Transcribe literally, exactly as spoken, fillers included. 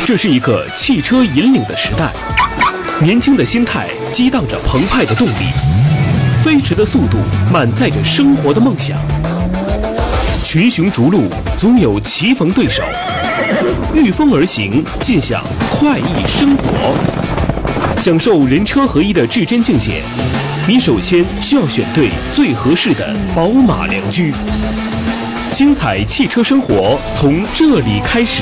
这是一个汽车引领的时代，年轻的心态激荡着澎湃的动力，飞驰的速度满载着生活的梦想。群雄逐鹿，总有棋逢对手，御风而行，尽享快意生活。享受人车合一的至臻境界，你首先需要选对最合适的宝马良驹。精彩汽车生活从这里开始。